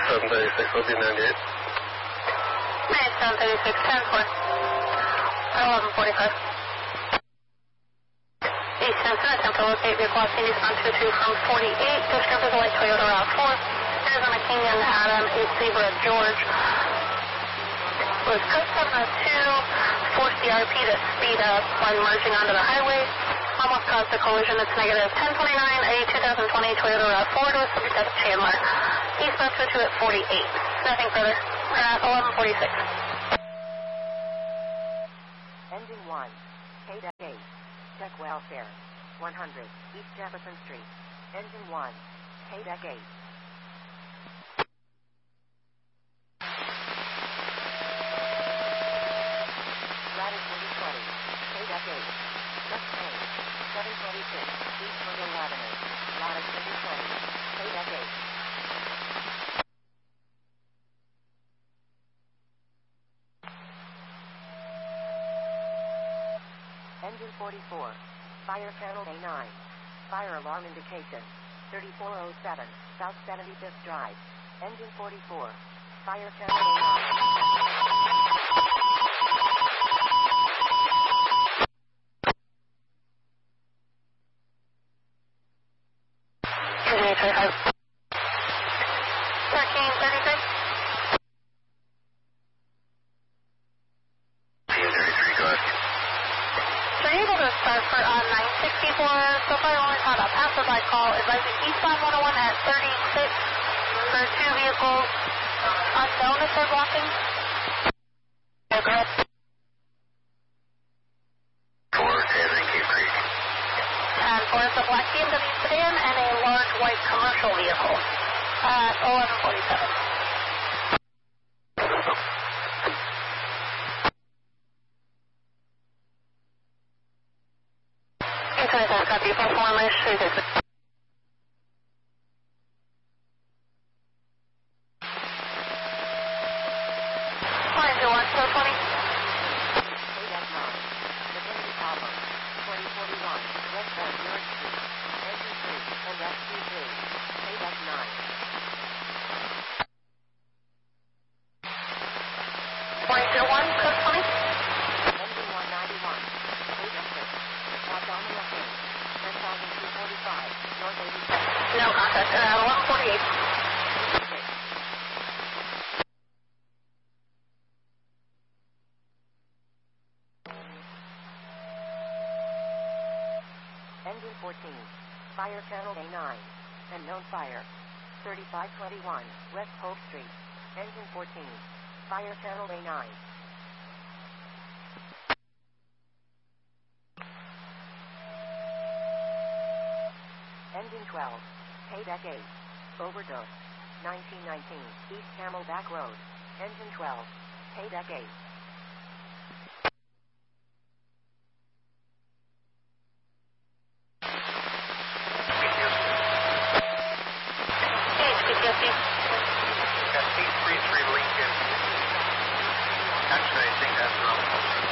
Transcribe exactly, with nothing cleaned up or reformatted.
seven thirty-six, will be ninety-eight. seven thirty-six, ten four. eleven forty-five. East Henson, attempt to locate vehicle eastbound two two from forty-eight. Descript as a white Toyota RAV four. Arizona Canyon, Adam, eight Zebra, George. Was code seven oh two, forced the R P to speed up when merging onto the highway. Almost caused a collision. It's negative ten twenty-nine, a two thousand twenty Toyota RAV four to a subject at Chandler. Eastbound two two at forty-eight. Nothing further. We're at eleven forty-six. Engine one, K eight, check welfare, one hundred, East Jefferson Street. Engine one, K eight. Ladder twenty twenty, K eight, just change, seven twenty-six, East Monroe Avenue. Ladder twenty twenty, K eight. Engine forty-four, fire channel A nine, fire alarm indication, thirty-four oh seven, South seventy-fifth Drive. Engine forty-four, fire channel A nine. thirteen thirty-three. So you're able to start for uh, nine sixty-four. So far, I only had a passerby call advising eastbound one oh one at thirty-six for two vehicles unknown if they're blocking. Yeah, go ahead. four, Taylor, Cave Creek. And for us, a black B M W sedan and a large white commercial vehicle at eleven forty-seven. Copy, four my street exit. Line two one, four twenty. Vicinity Tower, twenty forty-one, West York Street. Engine three, and S Q three, K nine. twenty-two one, code twenty. Engine one ninety-one, K six, South Domino King. ten thousand two forty-five, North eighty-seven. No contact, uh, eleven forty-eight. Engine fourteen, fire channel A nine, and known fire, thirty-five twenty-one, West Hope Street. Engine fourteen, fire channel A nine. Engine twelve, K eight, overdose, nineteen nineteen, East Camelback Road. Engine twelve, K eight. Got eight three three Lincoln. Actually, I think that's wrong.